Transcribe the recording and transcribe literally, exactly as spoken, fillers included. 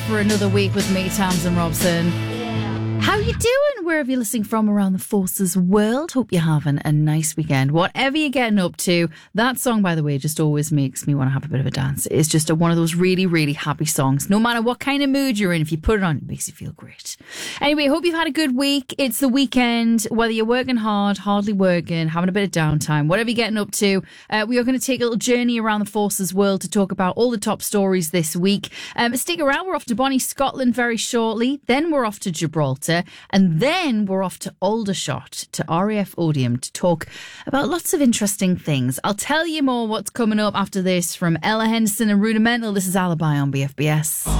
for another week with me, Tamsin Robson. How you doing wherever you're listening from around the Forces world? Hope you're having a nice weekend. Whatever you're getting up to, that song, by the way, just always makes me want to have a bit of a dance. It's just a, one of those really, really happy songs. No matter what kind of mood you're in, if you put it on, it makes you feel great. Anyway, hope you've had a good week. It's the weekend. Whether you're working hard, hardly working, having a bit of downtime, whatever you're getting up to, uh, we are going to take a little journey around the Forces world to talk about all the top stories this week. Um, stick around. We're off to Bonnie, Scotland very shortly. Then we're off to Gibraltar. And then we're off to Aldershot, to R A F Odeum, to talk about lots of interesting things. I'll tell you more what's coming up after this from Ella Henderson and Rudimental. This is Alibi on B F B S.